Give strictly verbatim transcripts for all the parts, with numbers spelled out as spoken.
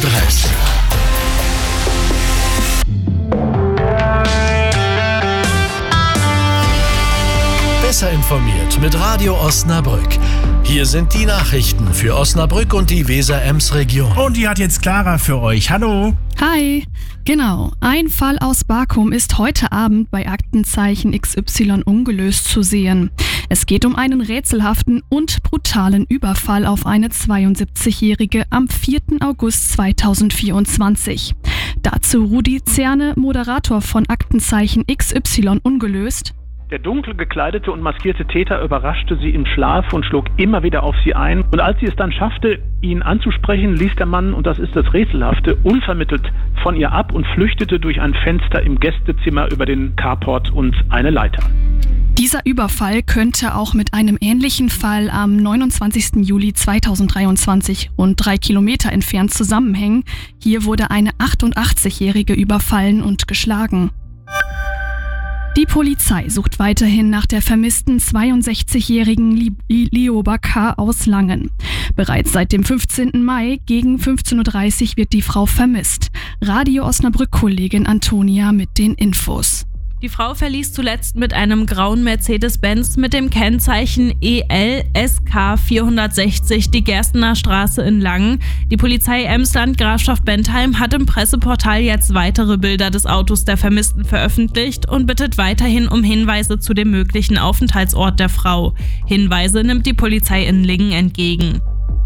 Adresse. Besser informiert mit Radio Osnabrück. Hier sind die Nachrichten für Osnabrück und die Weser-Ems-Region. Und die hat jetzt Clara für euch. Hallo. Hi. Genau, ein Fall aus Barkum ist heute Abend bei Aktenzeichen X Y ungelöst zu sehen. Es geht um einen rätselhaften und brutalen Überfall auf eine zweiundsiebzigjährige am vierten August zweitausendvierundzwanzig. Dazu Rudi Zerne, Moderator von Aktenzeichen X Y ungelöst. Der dunkel gekleidete und maskierte Täter überraschte sie im Schlaf und schlug immer wieder auf sie ein. Und als sie es dann schaffte, ihn anzusprechen, ließ der Mann, und das ist das Rätselhafte, unvermittelt von ihr ab und flüchtete durch ein Fenster im Gästezimmer über den Carport und eine Leiter. Dieser Überfall könnte auch mit einem ähnlichen Fall am neunundzwanzigsten Juli zweitausenddreiundzwanzig rund drei Kilometer entfernt zusammenhängen. Hier wurde eine achtundachtzigjährige überfallen und geschlagen. Die Polizei sucht weiterhin nach der vermissten zweiundsechzigjährigen Leo Bakar aus Langen. Bereits seit dem fünfzehnten Mai gegen fünfzehn Uhr dreißig wird die Frau vermisst. Radio Osnabrück-Kollegin Antonia mit den Infos. Die Frau verließ zuletzt mit einem grauen Mercedes-Benz mit dem Kennzeichen E L S K vierhundertsechzig die Gerstener Straße in Langen. Die Polizei Emsland Grafschaft Bentheim hat im Presseportal jetzt weitere Bilder des Autos der Vermissten veröffentlicht und bittet weiterhin um Hinweise zu dem möglichen Aufenthaltsort der Frau. Hinweise nimmt die Polizei in Lingen entgegen.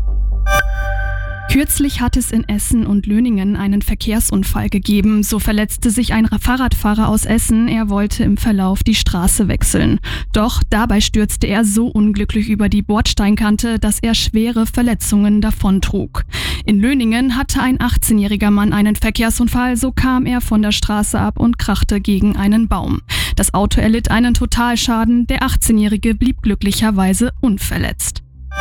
Kürzlich hat es in Essen und Löningen einen Verkehrsunfall gegeben. So verletzte sich ein Fahrradfahrer aus Essen. Er wollte im Verlauf die Straße wechseln. Doch dabei stürzte er so unglücklich über die Bordsteinkante, dass er schwere Verletzungen davontrug. In Löningen hatte ein achtzehnjähriger Mann einen Verkehrsunfall. So kam er von der Straße ab und krachte gegen einen Baum. Das Auto erlitt einen Totalschaden. Der achtzehnjährige blieb glücklicherweise unverletzt.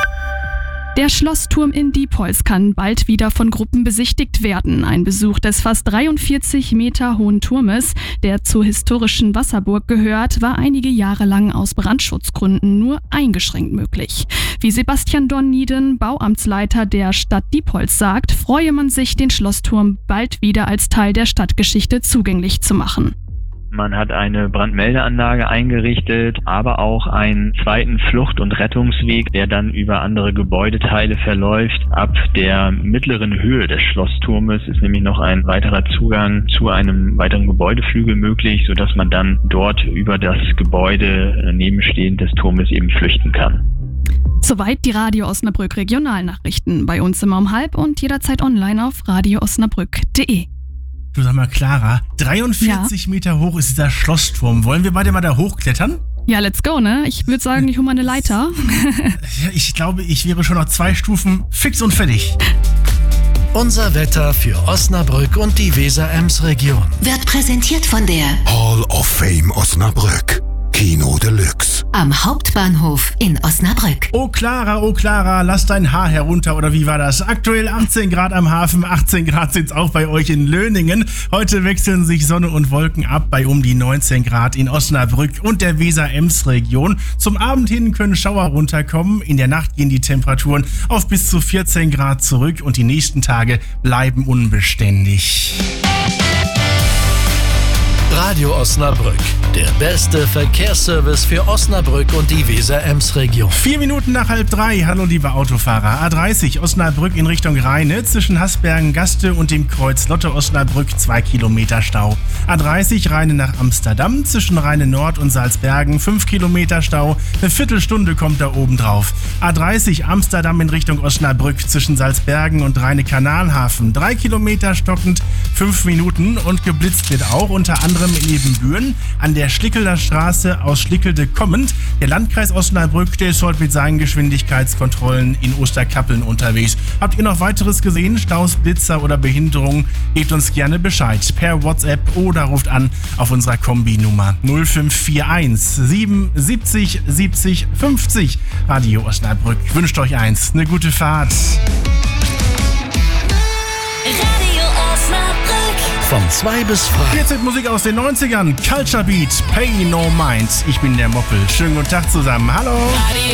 Der Schlossturm in Diepholz kann bald wieder von Gruppen besichtigt werden. Ein Besuch des fast dreiundvierzig Meter hohen Turmes, der zur historischen Wasserburg gehört, war einige Jahre lang aus Brandschutzgründen nur eingeschränkt möglich. Wie Sebastian Dornieden, Bauamtsleiter der Stadt Diepholz, sagt, freue man sich, den Schlossturm bald wieder als Teil der Stadtgeschichte zugänglich zu machen. Man hat eine Brandmeldeanlage eingerichtet, aber auch einen zweiten Flucht- und Rettungsweg, der dann über andere Gebäudeteile verläuft. Ab der mittleren Höhe des Schlossturmes ist nämlich noch ein weiterer Zugang zu einem weiteren Gebäudeflügel möglich, sodass man dann dort über das Gebäude nebenstehend des Turmes eben flüchten kann. Soweit die Radio Osnabrück Regionalnachrichten. Bei uns immer um halb und jederzeit online auf radio osnabrück punkt de. Du sag mal, Clara, dreiundvierzig ja. Meter hoch ist dieser Schlossturm. Wollen wir beide mal da hochklettern? Ja, let's go, ne? Ich würde sagen, ich hole mal eine Leiter. Ich glaube, ich wäre schon noch zwei Stufen fix und fertig. Unser Wetter für Osnabrück und die Weser-Ems-Region wird präsentiert von der Hall of Fame Osnabrück. Kino Deluxe. Am Hauptbahnhof in Osnabrück. Oh Clara, oh Clara, lass dein Haar herunter, oder wie war das? Aktuell achtzehn Grad am Hafen, achtzehn Grad sind's auch bei euch in Löningen. Heute wechseln sich Sonne und Wolken ab bei um die neunzehn Grad in Osnabrück und der Weser-Ems-Region. Zum Abend hin können Schauer runterkommen. In der Nacht gehen die Temperaturen auf bis zu vierzehn Grad zurück und die nächsten Tage bleiben unbeständig. Radio Osnabrück, der beste Verkehrsservice für Osnabrück und die Weser-Ems-Region. Vier Minuten nach halb drei. Hallo liebe Autofahrer. A dreißig Osnabrück in Richtung Rheine zwischen Hasbergen-Gaste und dem Kreuz Lotte-Osnabrück zwei Kilometer Stau. A dreißig Rheine nach Amsterdam zwischen Rheine Nord und Salzbergen fünf Kilometer Stau. Eine Viertelstunde kommt da oben drauf. A dreißig Amsterdam in Richtung Osnabrück zwischen Salzbergen und Rheine-Kanalhafen drei Kilometer stockend, fünf Minuten, und geblitzt wird auch unter anderem in Ebenbüren an der Schlickelder Straße aus Schlickelde kommend. Der Landkreis Osnabrück, der ist heute mit seinen Geschwindigkeitskontrollen in Osterkappeln unterwegs. Habt ihr noch weiteres gesehen? Staus, Blitzer oder Behinderungen? Gebt uns gerne Bescheid per WhatsApp oder ruft an auf unserer Kombi-Nummer null fünf vier eins sieben siebzig siebzig fünfzig. Radio Osnabrück wünscht euch eins, eine gute Fahrt. Von zwei bis frei. Jetzt mit Musik aus den neunzigern. Culture Beat, Pay No Mind. Ich bin der Moppel. Schönen guten Tag zusammen. Hallo.